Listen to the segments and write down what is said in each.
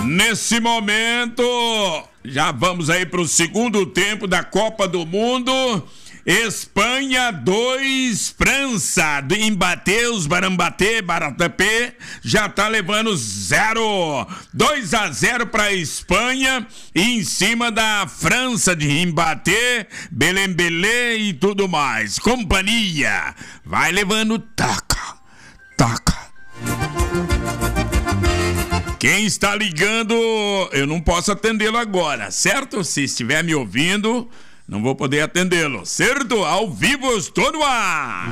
Nesse momento, já vamos aí para o segundo tempo da Copa do Mundo. Espanha 2, França, do Mbappé, os Baratapé, já tá levando 2-0 pra Espanha, e em cima da França de Mbappé, Belembelé e tudo mais. Companhia, vai levando taca. Quem está ligando, eu não posso atendê-lo agora, certo? Se estiver me ouvindo, não vou poder atendê-lo, certo? Ao vivo eu estou no ar.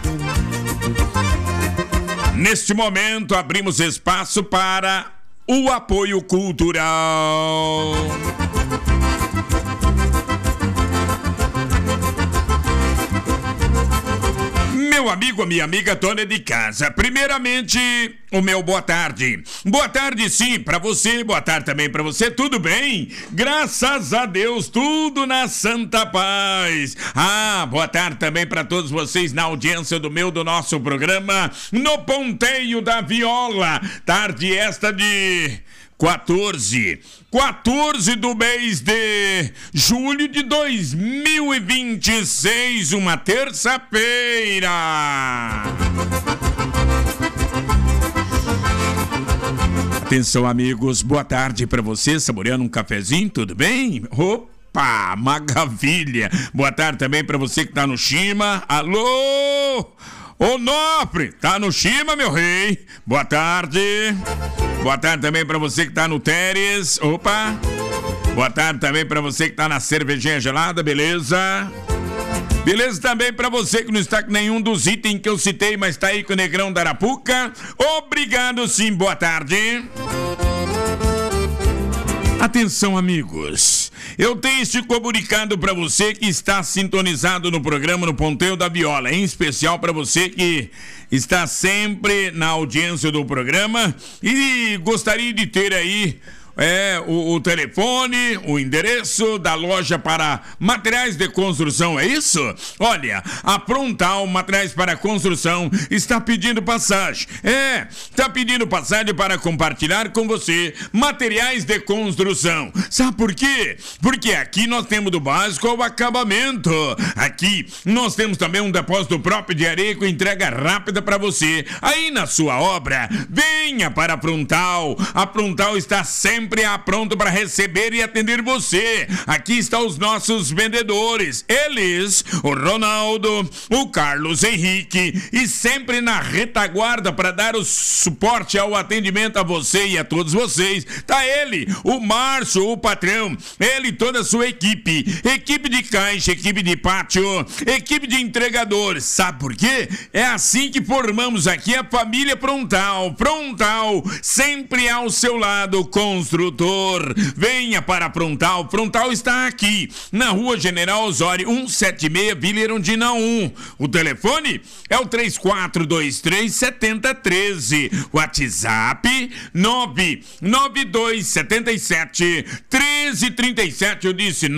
Neste momento, abrimos espaço para o apoio cultural. Meu amigo, minha amiga dona de casa, primeiramente, o meu boa tarde. Boa tarde, sim, pra você, boa tarde também pra você, tudo bem? Graças a Deus, tudo na santa paz. Boa tarde também pra todos vocês na audiência do nosso programa, no Ponteio da Viola. Tarde esta de 14 do mês de julho de 2026, uma terça-feira. Atenção, amigos, boa tarde pra você, saboreando um cafezinho, tudo bem? Opa, maravilha. Boa tarde também pra você que tá no Shima. Alô? Onofre, tá no Shima, meu rei? Boa tarde. Boa tarde também pra você que tá no Teres. Opa. Boa tarde também pra você que tá na cervejinha gelada, beleza? Beleza também pra você que não está com nenhum dos itens que eu citei, mas tá aí com o Negrão da Arapuca. Obrigado, sim, boa tarde. Atenção, amigos, eu tenho este comunicado para você que está sintonizado no programa no Ponteio da Viola, em especial para você que está sempre na audiência do programa e gostaria de ter aí o telefone, o endereço da loja para materiais de construção, é isso? Olha, a Prontal Materiais para Construção está pedindo passagem. Está pedindo passagem para compartilhar com você materiais de construção. Sabe por quê? Porque aqui nós temos do básico ao acabamento. Aqui nós temos também um depósito próprio de areia com entrega rápida para você. Aí na sua obra, venha para a Prontal. A Prontal está sempre pronto para receber e atender você. Aqui estão os nossos vendedores, eles, o Ronaldo, o Carlos Henrique, e sempre na retaguarda para dar o suporte ao atendimento a você e a todos vocês. Tá ele, o Márcio, o patrão, ele e toda a sua equipe de caixa, equipe de pátio, equipe de entregadores. Sabe por quê? É assim que formamos aqui a família Prontal. Prontal, sempre ao seu lado, construtor. Venha para a Prontal. Prontal está aqui, na Rua General Osório 176, Vila Erundina 1. O telefone é o 3423-7013. WhatsApp 99277-1337. Eu disse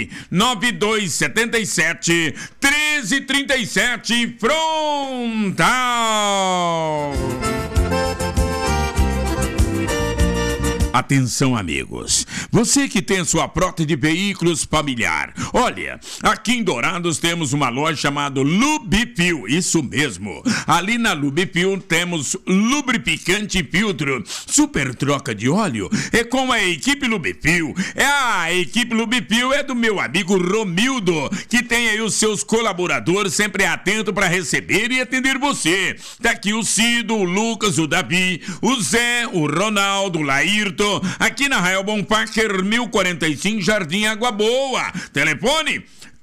99277-1337. Frontal. Atenção, amigos, você que tem sua frota de veículos familiar, olha, aqui em Dourados temos uma loja chamada Lubifil, isso mesmo, ali na Lubifil temos lubrificante e filtro, super troca de óleo, é com a equipe Lubifil, a equipe Lubifil é do meu amigo Romildo, que tem aí os seus colaboradores sempre atento para receber e atender você. Tá aqui o Cido, o Lucas, o Davi, o Zé, o Ronaldo, o Laírton, aqui na Rael Bonpacher 1045, Jardim Água Boa. Telefone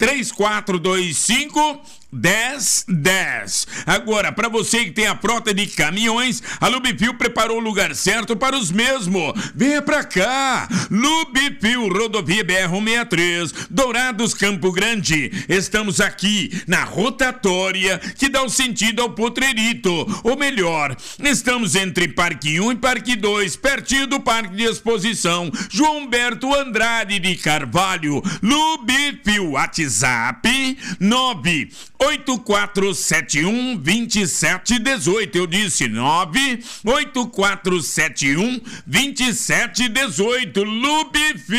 3425-1010. Agora, para você que tem a frota de caminhões, a Lubifil preparou o lugar certo para os mesmos. Venha pra cá. Lubifil, rodovia BR-163, Dourados, Campo Grande. Estamos aqui na rotatória que dá o sentido ao Potrerito. Ou melhor, estamos entre Parque 1 e Parque 2, pertinho do Parque de Exposição João Humberto Andrade de Carvalho. Lubifil, WhatsApp 9 98471-2718. Eu disse 98471-2718. Lubifil.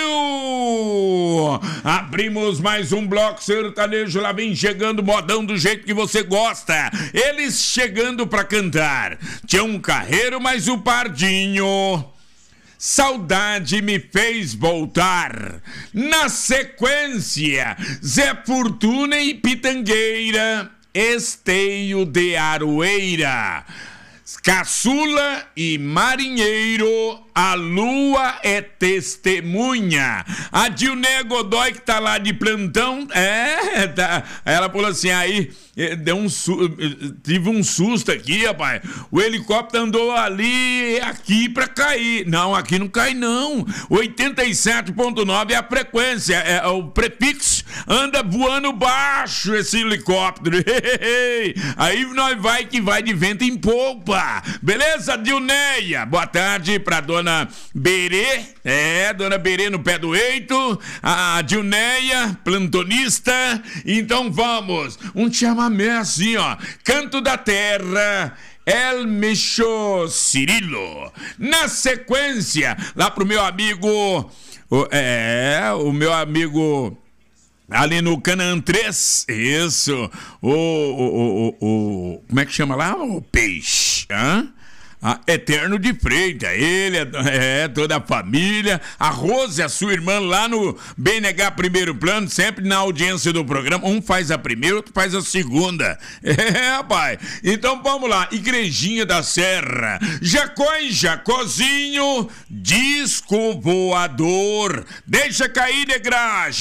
Abrimos mais um bloco sertanejo. Lá vem chegando modão do jeito que você gosta. Eles chegando pra cantar. Tião Carreiro mais o Pardinho. Saudade me fez voltar. Na sequência, Zé Fortuna e Pitangueira, Esteio de Aroeira. Caçula e Marinheiro, a lua é testemunha. A Dilné Godoy, que tá lá de plantão, ela falou assim, aí, tive um susto aqui, rapaz. O helicóptero andou ali, aqui pra cair. Não, aqui não cai não. 87.9 é a frequência, é o prefixo. Anda voando baixo esse helicóptero. Aí nós vai que vai de vento em polpa. Beleza, Dilneia? Boa tarde pra dona Berê. Dona Berê no pé do eito. A Dilneia, plantonista. Então vamos. Um chamamé assim, ó. Canto da Terra. El Micho Cirilo. Na sequência, lá pro meu amigo. O meu amigo. Ali no Canaã 3, isso, como é que chama lá? O Peixe, Eterno de Freitas, ele toda a família, a Rose, a sua irmã lá no BNH Primeiro Plano, sempre na audiência do programa, um faz a primeira, outro faz a segunda, rapaz, então vamos lá, Igrejinha da Serra, Jacó e Jacozinho, disco voador, deixa cair de graxa.